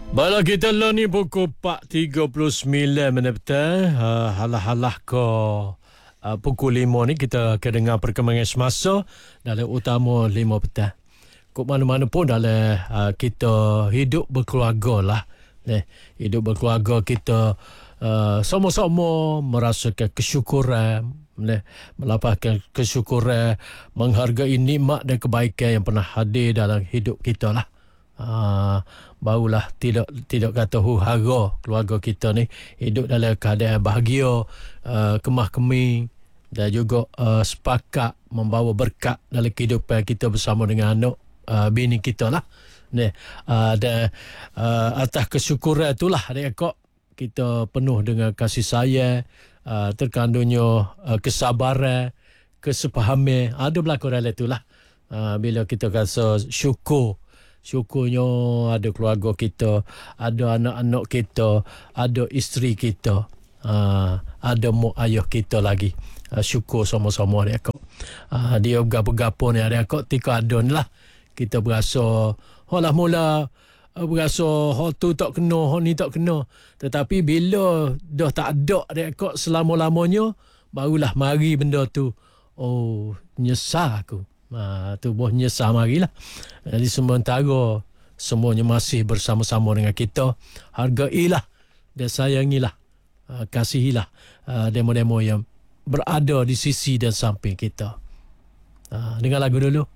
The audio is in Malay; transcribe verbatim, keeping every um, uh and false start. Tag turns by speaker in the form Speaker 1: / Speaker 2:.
Speaker 1: Bala kita lah ni pukul empat tiga puluh sembilan minit petang. Uh, halah-halah ke uh, pukul lima ni kita akan dengar perkembangan semasa dalam utama lima petang. Kok mana-mana pun dalam uh, kita hidup berkeluarga lah. Eh, hidup berkeluarga kita uh, sama-sama merasakan kesyukuran, eh, melapangkan kesyukuran, menghargai nikmat dan kebaikan yang pernah hadir dalam hidup kita lah. Uh, barulah tidak tidak kata huru-hara keluarga kita ni hidup dalam keadaan bahagia, uh, kemah kemih dan juga uh, sepakat membawa berkat dalam kehidupan kita bersama dengan anak uh, bini kita lah. Ni uh, dan uh, atas kesyukuran itulah adik-adik kita penuh dengan kasih sayang, uh, terkandungnya uh, kesabaran, kesepahaman ada berlaku dalam itulah. Uh, bila kita rasa syukur Syukurnya ada keluarga kita, ada anak-anak kita, ada isteri kita, uh, ada mak ayah kita lagi. Uh, syukur sama-sama adik-adik. Uh, dia berapa-berapa ni adik-adik tika ada ni lah. Kita berasa, holah mula uh, berasa hal tu tak kena, hal ni tak kena. Tetapi bila dah tak ada adik-adik selama-lamanya, barulah mari benda tu. Oh, nyesal aku. Ha, tubuh nyesal marilah. Jadi sementara semuanya masih bersama-sama dengan kita, hargailah dan sayangilah, uh, kasihilah uh, demo-demo yang berada di sisi dan samping kita. Uh, dengar lagu dulu.